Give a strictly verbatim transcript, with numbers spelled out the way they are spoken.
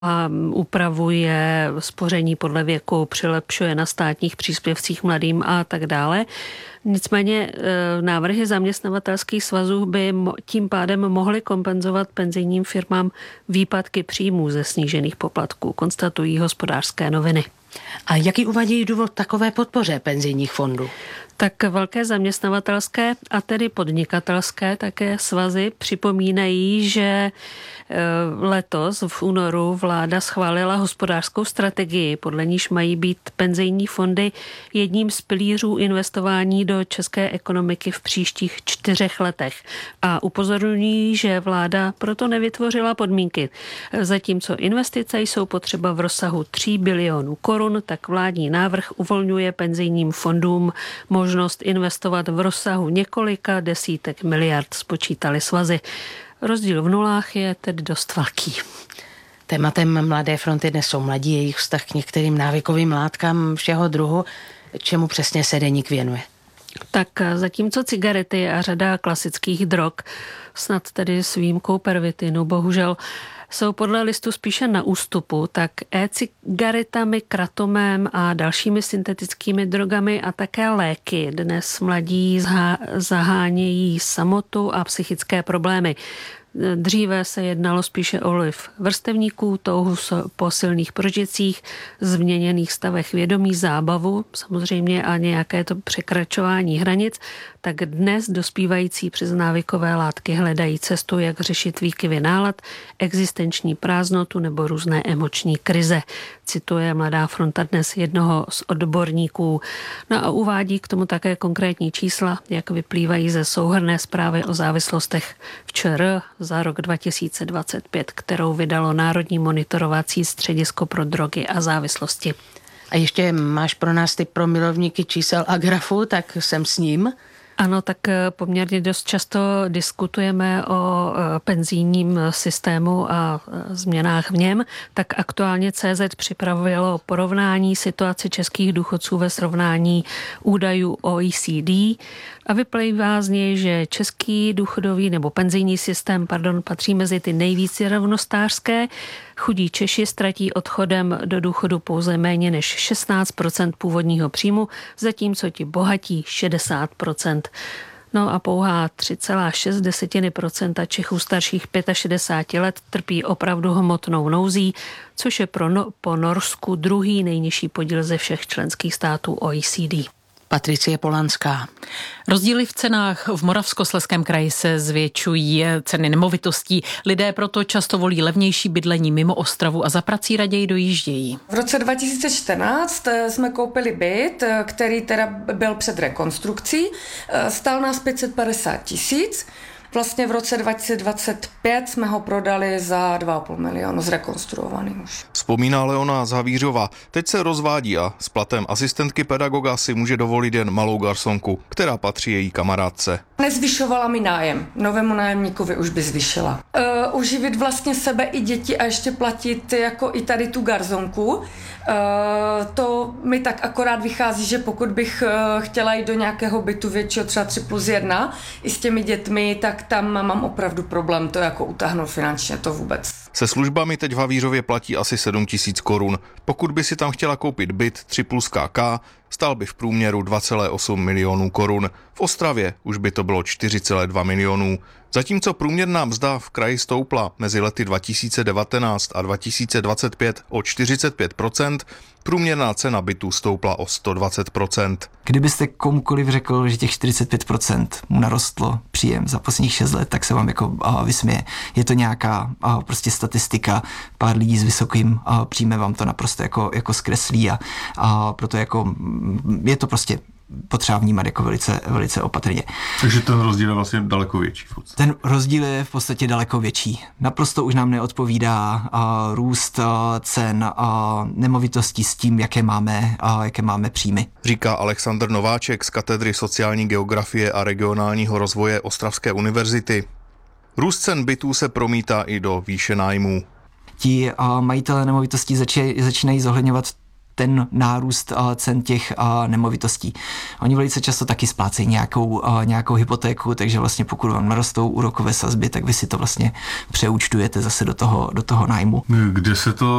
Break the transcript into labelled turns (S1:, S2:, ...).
S1: a upravuje spoření podle věku, přilepšuje na státních příspěvcích mladým a tak dále. Nicméně návrhy zaměstnavatelských svazů by tím pádem mohly kompenzovat penzijním firmám výpadky příjmů ze snížených poplatků, konstatují Hospodářské noviny.
S2: A jaký uvádějí důvod takové podpoře penzijních fondů?
S1: Tak velké zaměstnavatelské a tedy podnikatelské také svazy připomínají, že letos v únoru vláda schválila hospodářskou strategii, podle níž mají být penzijní fondy jedním z pilířů investování do české ekonomiky v příštích čtyřech letech. A upozorňují, že vláda proto nevytvořila podmínky. Zatímco investice jsou potřeba v rozsahu tří bilionů korun, tak vládní návrh uvolňuje penzijním fondům možnost investovat v rozsahu několika desítek miliard, spočítali svazy. Rozdíl v nulách je tedy dost velký.
S2: Tématem Mladé fronty dnes jsou mladí, jejich vztah k některým návykovým látkám všeho druhu. Čemu přesně se deník věnuje?
S1: Tak zatímco cigarety a řada klasických drog, snad tedy s výjimkou pervitinu, bohužel, jsou podle listu spíše na ústupu, tak e-cigaretami, kratomem a dalšími syntetickými drogami a také léky dnes mladí zahánějí samotu a psychické problémy. Dříve se jednalo spíše o vliv vrstevníků, touhu po silných prožitcích, změněných stavech vědomí, zábavu samozřejmě a nějaké to překračování hranic, tak dnes dospívající přes návykové látky hledají cestu, jak řešit výkyvy nálad, existenční prázdnotu nebo různé emoční krize. Cituje Mladá fronta dnes jednoho z odborníků. No a uvádí k tomu také konkrétní čísla, jak vyplývají ze souhrnné zprávy o závislostech v ČR za rok dva tisíce dvacet pět, kterou vydalo Národní monitorovací středisko pro drogy a závislosti.
S2: A ještě máš pro nás tip pro milovníky čísel a grafu, tak jsem s ním.
S1: Ano, tak poměrně dost často diskutujeme o penzijním systému a změnách v něm, tak aktuálně C Z připravilo porovnání situace českých důchodců ve srovnání údajů O E C D a vyplývá z něj, že český důchodový nebo penzijní systém, pardon, patří mezi ty nejvíce rovnostářské. Chudí Češi ztratí odchodem do důchodu pouze méně než šestnáct procent původního příjmu, zatímco ti bohatí šedesát procent. No a pouhá tři celá šest procenta Čechů starších šedesáti pěti let trpí opravdu hmotnou nouzí, což je pro no, po Norsku druhý nejnižší podíl ze všech členských států O E C D.
S2: Patricie Polanská.
S3: Rozdíly v cenách v Moravskoslezském kraji se zvětšují, ceny nemovitostí. Lidé proto často volí levnější bydlení mimo Ostravu a za prací raději dojíždějí.
S4: V roce dva tisíce čtrnáct jsme koupili byt, který teda byl před rekonstrukcí. Stál nás pět set padesát tisíc. Vlastně v roce dva tisíce dvacet pět jsme ho prodali za dva a půl milionu, zrekonstruovaný už.
S5: Vzpomíná Leona z Havířova. Teď se rozvádí a s platem asistentky pedagoga si může dovolit jen malou garsonku, která patří její kamarádce.
S4: Nezvyšovala mi nájem. Novému nájemníkovi už by zvyšila. E, uživit vlastně sebe i děti a ještě platit jako i tady tu garsonku. E, to mi tak akorát vychází, že pokud bych chtěla jít do nějakého bytu většího, třeba tři plus jedna, i s těmi dětmi, tak tam mám opravdu problém to jako utáhnout finančně, to vůbec.
S5: Se službami teď v Havířově platí asi sedm tisíc korun. Pokud by si tam chtěla koupit byt tři plus K K, stál by v průměru dva celé osm milionů korun. V Ostravě už by to bylo čtyři celé dva milionů. Zatímco průměrná mzda v kraji stoupla mezi lety dva tisíce devatenáct a dva tisíce dvacet pět o čtyřicet pět procent, průměrná cena bytů stoupla o sto dvacet procent.
S6: Kdybyste komukoliv řekl, že těch čtyřicet pět procent mu narostlo příjem za posledních šest let, tak se vám jako a, vysměje. Je to nějaká a, prostě statistika, pár lidí s vysokým a, příjmem vám to naprosto jako, jako zkreslí a, a proto jako je to prostě potřeba vnímat jako velice, velice opatrně.
S7: Takže ten rozdíl je vlastně daleko větší.
S6: Ten rozdíl je v podstatě daleko větší. Naprosto už nám neodpovídá a, růst a, cen a nemovitostí s tím, jaké máme, a, jaké máme příjmy.
S5: Říká Alexandr Nováček z katedry sociální geografie a regionálního rozvoje Ostravské univerzity. Růst cen bytů se promítá i do výše nájmů.
S6: Ti a, majitelé nemovitostí zači, začínají zohledňovat ten nárůst cen těch nemovitostí. Oni velice často taky splácejí nějakou, nějakou hypotéku, takže vlastně pokud vám narostou úrokové sazby, tak vy si to vlastně přeúčtujete zase do toho, do toho nájmu.
S7: Kde se to